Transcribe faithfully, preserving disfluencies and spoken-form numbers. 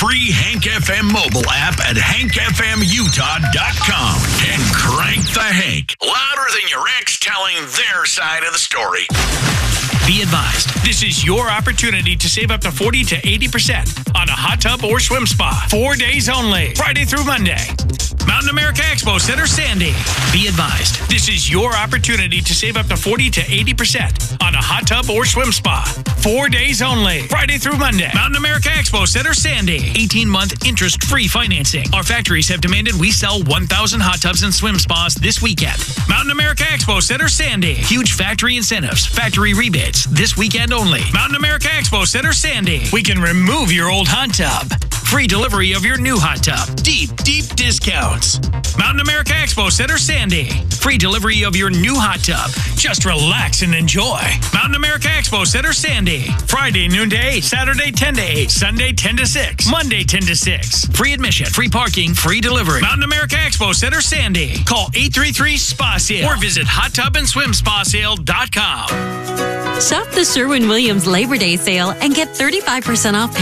free Hank F M mobile app at hank f m utah dot com and crank the Hank louder than your ex telling their side of the story. Be advised, this is your opportunity to save up to forty to eighty percent on a hot tub or swim spa. Four days only, Friday through Monday. Mountain America Expo Center, Sandy. Be advised, this is your opportunity to save up to forty to eighty percent on a hot tub or swim spa. Four days only, Friday through Monday. Mountain America Expo Center, Sandy. eighteen-month interest-free financing. Our factories have demanded we sell one thousand hot tubs and swim spas this weekend. Mountain America Expo Center, Sandy. Huge factory incentives, factory rebates, this weekend only. Mountain America Expo Center, Sandy. We can remove your old hot tub. Free delivery of your new hot tub. Deep, deep discounts. Mountain America Expo Center, Sandy. Free delivery of your new hot tub. Just relax and enjoy. Mountain America Expo Center, Sandy. Friday noon to eight, Saturday ten to eight, Sunday ten to six, Monday ten to six. Free admission, free parking, free delivery. Mountain America Expo Center, Sandy. Call eight three three S P A sale or visit hot tub and swim spa sale dot com. Shop the Sherwin-Williams Labor Day sale and get thirty-five percent off